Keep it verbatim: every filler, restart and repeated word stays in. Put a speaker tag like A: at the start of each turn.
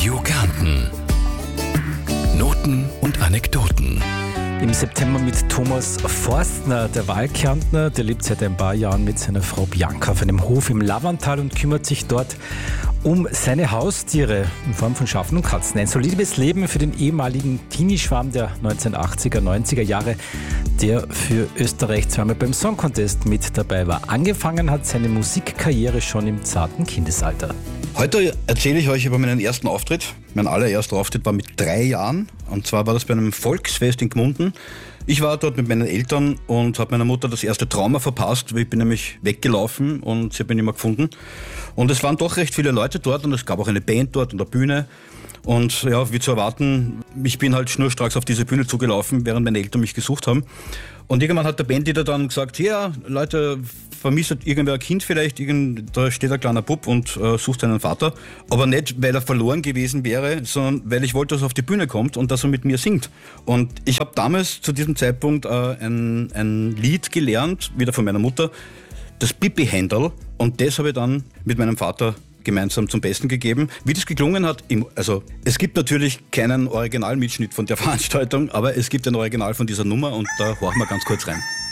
A: Radio Kärnten. Noten und Anekdoten.
B: Im September mit Thomas Forstner, der Wahlkärntner. Der lebt seit ein paar Jahren mit seiner Frau Bianca auf einem Hof im Lavanttal und kümmert sich dort um seine Haustiere in Form von Schafen und Katzen. Ein solides Leben für den ehemaligen Teenie-Schwarm der neunzehnhundertachtziger, neunziger Jahre, der für Österreich zweimal beim Song Contest mit dabei war. Angefangen hat seine Musikkarriere schon im zarten Kindesalter.
C: Heute erzähle ich euch über meinen ersten Auftritt. Mein allererster Auftritt war mit drei Jahren. Und zwar war das bei einem Volksfest in Gmunden. Ich war dort mit meinen Eltern und habe meiner Mutter das erste Trauma verpasst. Ich bin nämlich weggelaufen und sie hat mich nicht mehr gefunden. Und es waren doch recht viele Leute dort und es gab auch eine Band dort und eine Bühne. Und ja, wie zu erwarten, ich bin halt schnurstracks auf diese Bühne zugelaufen, während meine Eltern mich gesucht haben. Und irgendwann hat der Bandleader dann gesagt, ja, Leute, vermisst irgendwer ein Kind vielleicht, irgend, da steht ein kleiner Bub und äh, sucht seinen Vater. Aber nicht, weil er verloren gewesen wäre, sondern weil ich wollte, dass er auf die Bühne kommt und dass er mit mir singt. Und ich habe damals zu diesem Zeitpunkt äh, ein, ein Lied gelernt, wieder von meiner Mutter, das Pipi-Händel. Und das habe ich dann mit meinem Vater gemeinsam zum Besten gegeben. Wie das geklungen hat, also es gibt natürlich keinen Originalmitschnitt von der Veranstaltung, aber es gibt ein Original von dieser Nummer und da horchen wir ganz kurz rein.